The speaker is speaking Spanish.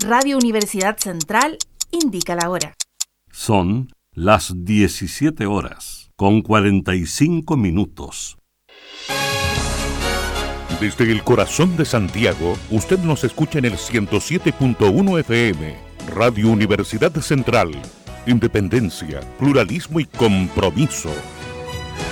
Radio Universidad Central indica la hora. Son las 17 horas, con 45 minutos. Desde el corazón de Santiago, usted nos escucha en el 107.1 FM. Radio Universidad Central. Independencia, pluralismo y compromiso.